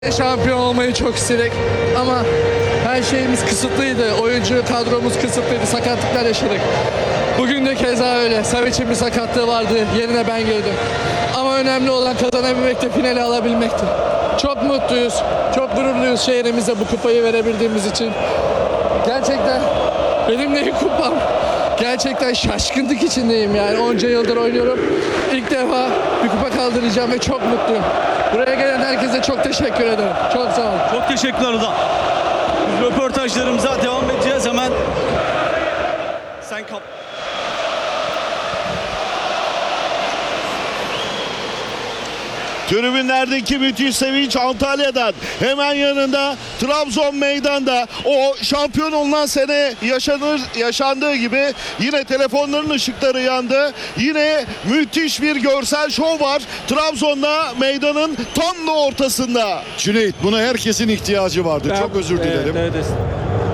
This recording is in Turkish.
Şampiyon olmayı çok istedik ama her şeyimiz kısıtlıydı. Oyuncu kadromuz kısıtlıydı. Sakatlıklar yaşadık. Bugün de keza öyle. Savic'in bir sakatlığı vardı. Yerine ben girdim. Ama önemli olan kazanabilmekti, finali alabilmekti. Çok mutluyuz. Çok gururluyuz şehrimize bu kupayı verebildiğimiz için. Gerçekten benim de ilk kupam. Gerçekten şaşkınlık içindeyim yani. Onca yıldır oynuyorum. İlk defa bir kupa kaldıracağım ve çok mutluyum. Buraya gelen herkese çok teşekkür ederim. Çok sağ olun. Çok teşekkürler Uda. Biz röportajlarımıza devam edeceğiz hemen. Sen kap. Tribünlerdeki müthiş sevinç Antalya'dan. Hemen yanında Trabzon meydanda. O şampiyon olunan sene yaşandığı gibi yine telefonların ışıkları yandı. Yine müthiş bir görsel şov var. Trabzon'da meydanın tam da ortasında. Cüneyt, buna herkesin ihtiyacı vardı. Çok özür dilerim. Evet.